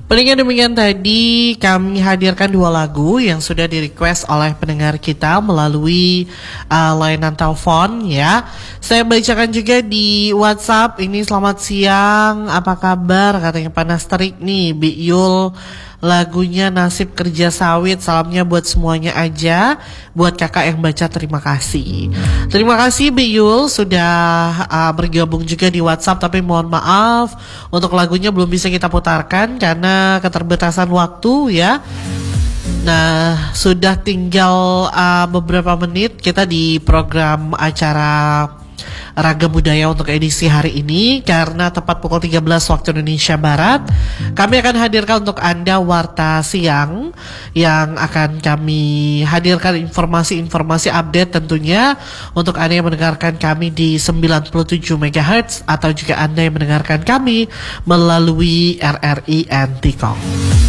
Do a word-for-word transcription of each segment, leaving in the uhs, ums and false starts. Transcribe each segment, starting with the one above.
Palingan demikian tadi kami hadirkan dua lagu yang sudah di-request oleh pendengar kita melalui uh, layanan telepon ya. Saya bacakan juga di WhatsApp ini, selamat siang, apa kabar? Katanya panas terik nih, Bi Yul. Lagunya Nasib Kerja Sawit, salamnya buat semuanya aja. Buat kakak yang baca, terima kasih. Terima kasih Bi Yul sudah uh, bergabung juga di WhatsApp. Tapi mohon maaf untuk lagunya belum bisa kita putarkan karena keterbatasan waktu ya. Nah, sudah tinggal uh, beberapa menit kita di program acara Ragam Budaya untuk edisi hari ini. Karena tepat pukul tiga belas waktu Indonesia Barat, kami akan hadirkan untuk Anda Warta Siang, yang akan kami hadirkan informasi-informasi update tentunya untuk Anda yang mendengarkan kami di sembilan puluh tujuh megahertz atau juga Anda yang mendengarkan kami melalui R R I Antikong.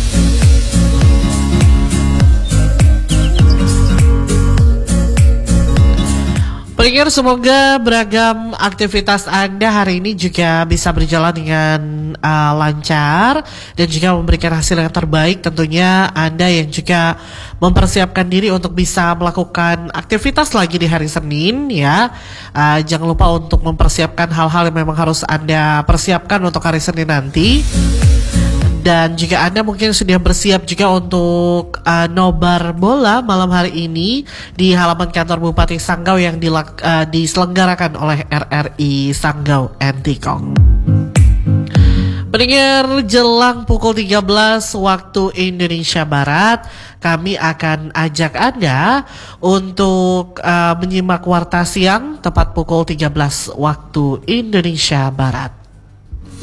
Pendengar, semoga beragam aktivitas Anda hari ini juga bisa berjalan dengan uh, lancar dan juga memberikan hasil yang terbaik. Tentunya Anda yang juga mempersiapkan diri untuk bisa melakukan aktivitas lagi di hari Senin ya. Uh, jangan lupa untuk mempersiapkan hal-hal yang memang harus Anda persiapkan untuk hari Senin nanti. Dan jika Anda mungkin sudah bersiap juga untuk uh, nobar bola malam hari ini di halaman kantor Bupati Sanggau yang dilak, uh, diselenggarakan oleh R R I Sanggau Antikong. Pendengar, jelang pukul tiga belas waktu Indonesia Barat, kami akan ajak Anda untuk uh, menyimak Warta Siang tepat pukul tiga belas waktu Indonesia Barat.